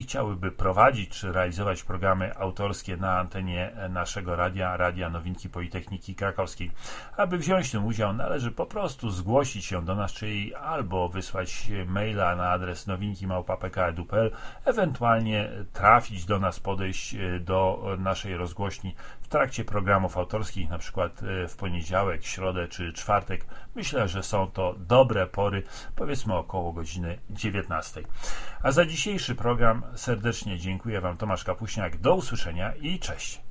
chciałyby prowadzić czy realizować programy autorskie na antenie naszego Radia Nowinki Politechniki Krakowskiej. Aby wziąć w tym udział, należy po prostu zgłosić się do nas, czyli albo wysłać maila na adres nowinki@pk.edu.pl, ewentualnie trafić do nas, podejść do naszej rozgłośni w trakcie programów autorskich, na przykład w poniedziałek, środę czy czwartek. Myślę, że są to dobre pory, powiedzmy około godziny 19. A za dzisiejszy program serdecznie dziękuję Wam, Tomasz Kapuśniak. Do usłyszenia i cześć.